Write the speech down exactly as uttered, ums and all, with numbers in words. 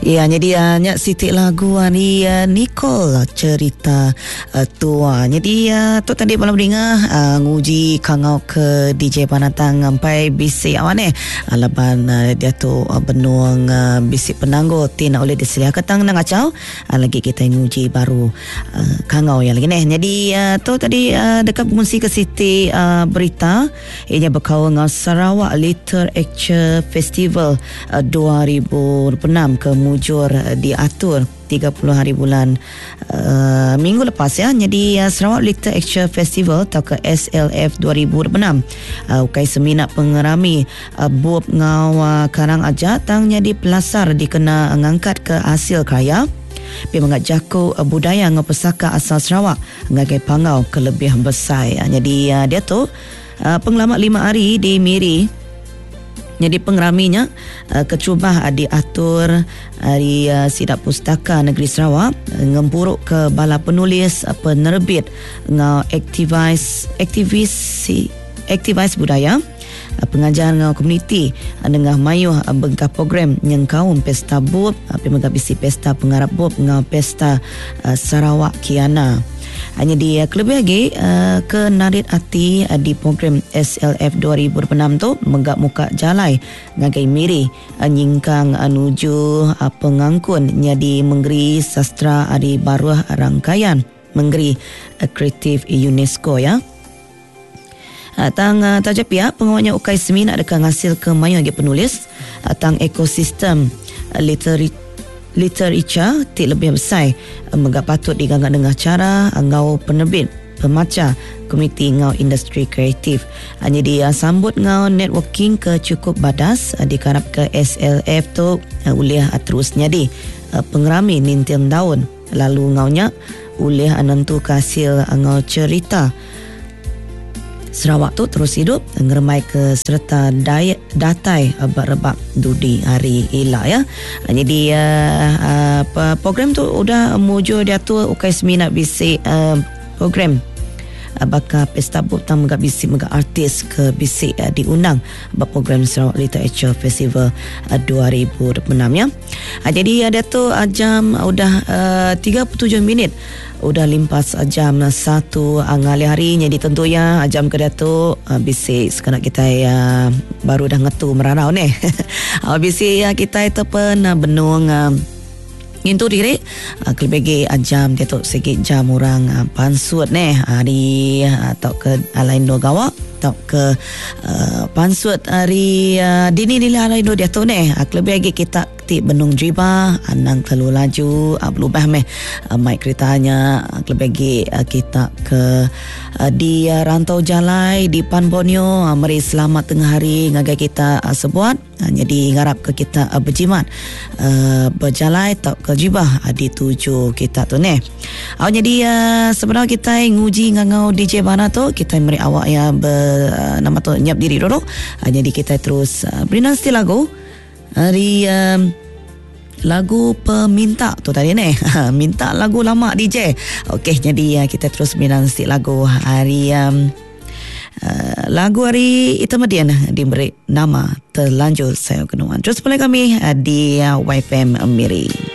Ya, jadi uh, nyak sitik lagu ni uh, Nicole cerita uh, tua. Jadi uh, tu tadi malam dengar uh, nguji kangau ke D J Panatang sampai bisik awan eh. Uh, laban uh, dia tu uh, benuang uh, bisik penanggo tina oleh diselia ketang nang acau. Uh, lagi kita nguji baru uh, kangau yang lagi ni. Jadi uh, tu tadi uh, dekat berfungsi ke sitik uh, berita ianya berkau dengan Sarawak Literature Festival uh, dua ribu dua puluh enam ke mujur diatur tiga puluh hari bulan uh, minggu lepas ya. Jadi uh, Sarawak Literature Festival atau ke S L F dua ribu dua puluh enam uh, ukai seminat pengerami uh, buap ngau uh, karang aja tang jadi pelasar dikena ngangkat ke hasil kaya pi mengat jaku uh, budaya ngau pesaka asal Sarawak ngagai pangau kelebihan besar ya. Jadi uh, dia tu uh, pengalaman lima hari di Miri. Jadi pengeraminya uh, kecubah uh, diatur uh, di uh, Sidap Pustaka Negeri Sarawak uh, ngempuruk ke bala penulis uh, penerbit ngau aktivis aktivis aktivis budaya uh, pengajar ngau komuniti uh, dengah mayuh uh, bengkah program yang kaum pesta bup uh, pemegah bisi pesta pengarap bup ngau pesta uh, Sarawak Kiana. Hanya di uh, kelebih lagi uh, ke narit hati uh, di program S L F dua ribu dua puluh enam tu menggak muka jalai ngagai miri uh, nyingkang anuju uh, pengangkun nyadi menggeri sastra adi baruah rangkaian menggeri uh, kreatif UNESCO ya. Uh, tang uh, tajap ya pengawalnya ukai semina dekat ngasil ke mayu bagi penulis uh, tang ekosistem uh, literary literature ti lebih besar megak patut diganggat dengan cara ngau penerbit pemaca komiti ngau industri kreatif. Hanya dia sambut ngau networking ke cukup badas dikarap ke S L F tu uliah terus nyadi pengerami nintiam daun lalu ngaunya uliah anantu hasil ngau cerita Sarawak tu terus hidup ngeremai ke serta daya, datai rebak dudi hari ila ya. Jadi uh, uh, program tu udah mujur dia tu ukai seminat bisik uh, program uh, bakal pesta bup tang megak bisik megak artis ke bisik uh, diundang bak program Sarawak Literature Festival uh, dua ribu dua puluh enam ya. Uh, jadi ada uh, tu uh, jam uh, udah uh, tiga puluh tujuh minit udah limpas jam satu angali hari. Jadi tentu ya jam kedua tu uh, bisik sekarang kita ya baru dah ngetu meranau ni. uh, bisik ya kita itu pun uh, benung uh, itu diri uh, kelebih jam dia tu sikit jam orang uh, pansut ni hari uh, atau ke alain do gawak atau ke uh, pansut hari uh, dini dili hari do dia tu ni uh, kelebih lagi kita ti benung jiba anang terlalu laju uh, berubah meh uh, mic keretanya uh, kelebih lagi uh, kita ke uh, di uh, rantau jalai di Pan Borneo uh, meri selamat tengah hari ngagai kita uh, sebuat uh, jadi ngarap ke kita uh, berjimat uh, berjalai atau ke jibah uh, di tuju kita tu ni. Uh, jadi uh, sebenarnya kita nguji ngangau D J mana tu kita meri awak ya ber, uh, nama tu nyiap diri dulu. Uh, jadi kita terus uh, beri nanti lagu hari um, lagu peminta tu tadi ni minta lagu lama D J. Okey, jadi uh, kita terus minang sikit lagu hari um, uh, lagu hari Itamadian diberi nama Terlanjur Saya Kenuan. Terus boleh kami uh, di uh, Y F M Miri.